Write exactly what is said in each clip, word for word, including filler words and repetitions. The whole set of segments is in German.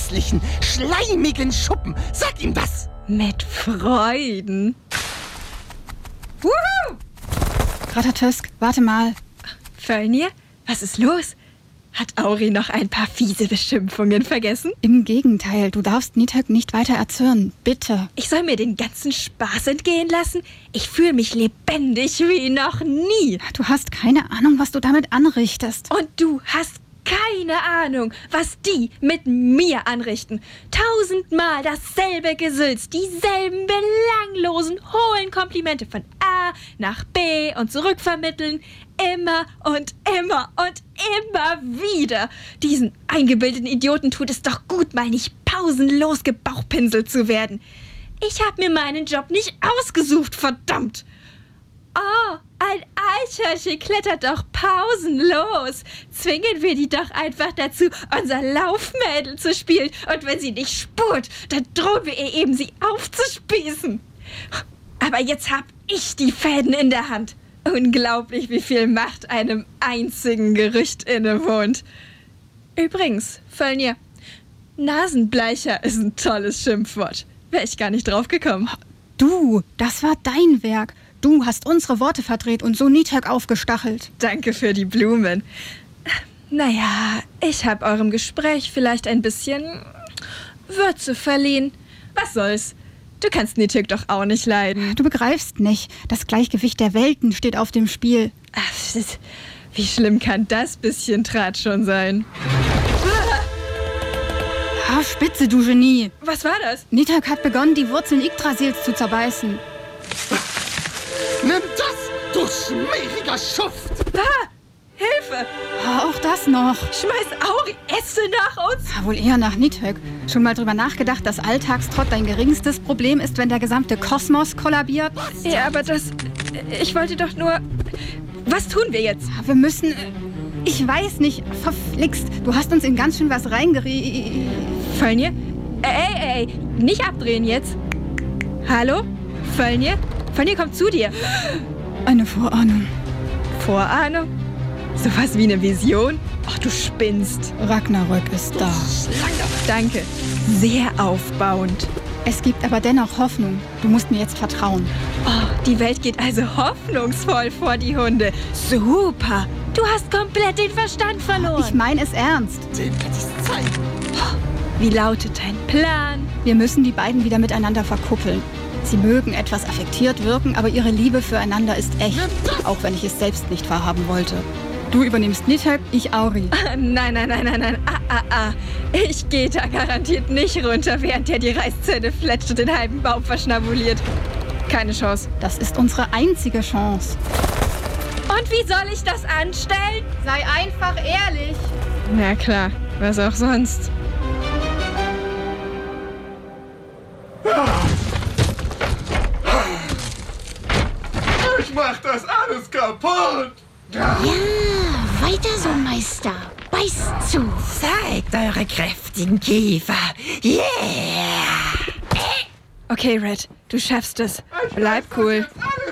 hässlichen, schleimigen Schuppen. Sag ihm das. Mit Freuden. Wuhu! Ratatosk, warte mal. Fjölnir, was ist los? Hat Auri noch ein paar fiese Beschimpfungen vergessen? Im Gegenteil, du darfst Nithök nicht weiter erzürnen. Bitte. Ich soll mir den ganzen Spaß entgehen lassen? Ich fühle mich lebendig wie noch nie. Du hast keine Ahnung, was du damit anrichtest. Und du hast keine Ahnung, was die mit mir anrichten. Tausendmal dasselbe Gesülz, dieselben belanglosen, hohlen Komplimente von A nach B und zurückvermitteln. Immer und immer und immer wieder. Diesen eingebildeten Idioten tut es doch gut, mal nicht pausenlos gebauchpinselt zu werden. Ich habe mir meinen Job nicht ausgesucht, verdammt. Oh, ein Eichhörnchen klettert doch pausenlos. Zwingen wir die doch einfach dazu, unser Laufmädel zu spielen. Und wenn sie nicht spurt, dann drohen wir ihr eben, sie aufzuspießen. Aber jetzt hab ich die Fäden in der Hand. Unglaublich, wie viel Macht einem einzigen Gerücht innewohnt. Übrigens, Fjölnir, Nasenbleicher ist ein tolles Schimpfwort. Wäre ich gar nicht drauf gekommen. Du, das war dein Werk. Du hast unsere Worte verdreht und so Nithök aufgestachelt. Danke für die Blumen. Naja, ich habe eurem Gespräch vielleicht ein bisschen Würze verliehen. Was soll's? Du kannst Nithök doch auch nicht leiden. Du begreifst nicht. Das Gleichgewicht der Welten steht auf dem Spiel. Ach, wie schlimm kann das bisschen Draht schon sein? Ah, Spitze, du Genie. Was war das? Nithök hat begonnen, die Wurzeln Yggdrasils zu zerbeißen. Nimm das, du schmieriger Schuft! Ah, Hilfe! Oh, auch das noch. Schmeiß Auri Äste nach uns? Ja, wohl eher nach Nithök. Schon mal drüber nachgedacht, dass Alltagstrott dein geringstes Problem ist, wenn der gesamte Kosmos kollabiert? Ja, aber das... Ich wollte doch nur... Was tun wir jetzt? Wir müssen... Ich weiß nicht. Verflixt. Du hast uns in ganz schön was reingeri... Fjölnir? Ey, ey, ey. Nicht abdrehen jetzt. Hallo? Fjölnir? Fjölnir kommt zu dir. Eine Vorahnung. Vorahnung? Sowas wie eine Vision? Ach, du spinnst. Ragnarök ist da. Danke. Sehr aufbauend. Es gibt aber dennoch Hoffnung. Du musst mir jetzt vertrauen. Oh, die Welt geht also hoffnungsvoll vor die Hunde. Super. Du hast komplett den Verstand verloren. Ich meine es ernst. Dem kann ich's zeigen. Wie lautet dein Plan? Wir müssen die beiden wieder miteinander verkuppeln. Sie mögen etwas affektiert wirken, aber ihre Liebe füreinander ist echt. Auch wenn ich es selbst nicht wahrhaben wollte. Du übernimmst Nithök, ich Auri. Nein, nein, nein, nein, nein. Ah, ah, ah. Ich gehe da garantiert nicht runter, während der die Reißzähne fletscht und den halben Baum verschnabuliert. Keine Chance. Das ist unsere einzige Chance. Und wie soll ich das anstellen? Sei einfach ehrlich. Na klar, was auch sonst. Ich mach das alles kaputt! Ja, weiter so, Meister. Beißt zu. Zeigt eure kräftigen Kiefer. Yeah! Okay, Red, du schaffst es. Bleib cool.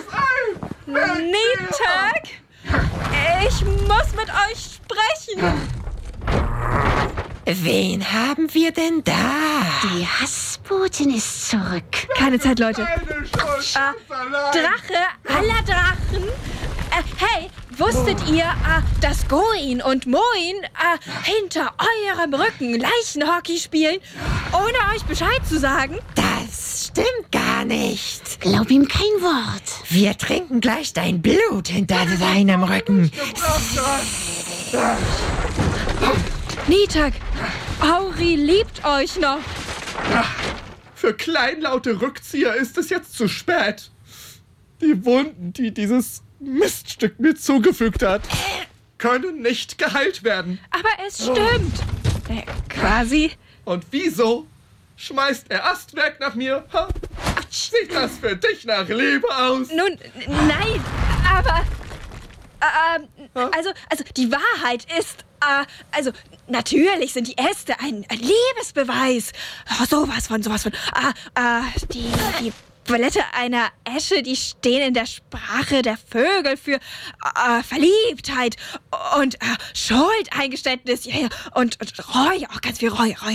Nithök! Ich muss mit euch sprechen. Wen haben wir denn da? Die Hassbotin ist zurück. Keine Zeit, Leute. Ah, Drache aller Drachen. Äh, hey, wusstet ihr, äh, dass Goin und Moin äh, hinter eurem Rücken Leichenhockey spielen, ohne euch Bescheid zu sagen? Das stimmt gar nicht. Glaub ihm kein Wort. Wir trinken gleich dein Blut hinter deinem Rücken. Nithök, Auri liebt euch noch. Für kleinlaute Rückzieher ist es jetzt zu spät. Die Wunden, die dieses Miststück mir zugefügt hat, können nicht geheilt werden. Aber es stimmt. Äh, quasi. Und wieso schmeißt er Astwerk nach mir? Ha? Sieht das für dich nach Liebe aus? Nun, n- nein, aber... Äh, also, also die Wahrheit ist, äh, also natürlich sind die Äste ein, ein Liebesbeweis. Oh, sowas von, sowas von. Äh, äh, die, die Blätter einer Esche, die stehen in der Sprache der Vögel für äh, Verliebtheit und äh, Schuldeingeständnis, ja, ja, und, und Reue, auch ganz viel Reue, Reue.